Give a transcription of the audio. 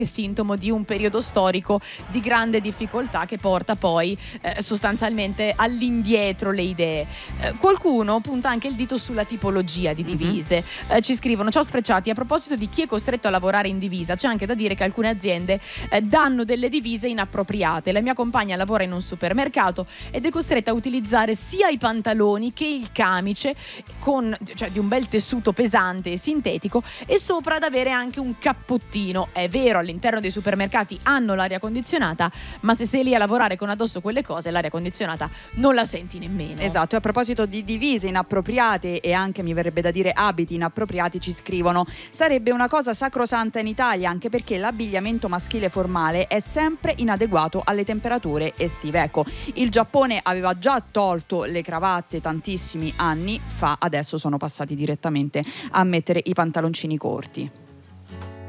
sintomo di un periodo storico di grande difficoltà che porta poi sostanzialmente all'indietro le idee. Qualcuno punta anche il dito sulla tipologia di divise. Ci scrivono: ciao Sfrecciati, a proposito di chi è costretto a lavorare in divisa, c'è anche da dire che alcune aziende danno delle divise inappropriate. La mia compagna lavora in un supermercato ed è costretta a utilizzare sia i pantaloni che il camice di un bel tessuto pesante e sintetico, e sopra ad avere anche un cappottino. È vero, all'interno dei supermercati hanno l'aria condizionata, ma se sei lì a lavorare con addosso quelle cose, l'aria condizionata non la senti nemmeno. Esatto, e a proposito di divise inappropriate e anche, mi verrebbe da dire, abiti inappropriati, ci scrivono: sarebbe una cosa sacrosanta in Italia, anche perché l'abbigliamento maschile formale è sempre inadeguato alle temperature estive. Ecco, il Giappone aveva già tolto le cravatte tantissimi anni fa, adesso sono passati direttamente a mettere i pantaloncini corti.